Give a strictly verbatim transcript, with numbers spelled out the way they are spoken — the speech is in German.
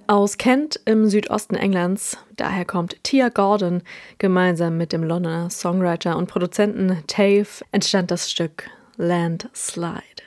Aus Kent im Südosten Englands, daher kommt Tia Gordon, gemeinsam mit dem Londoner Songwriter und Produzenten Tave entstand das Stück Landslide.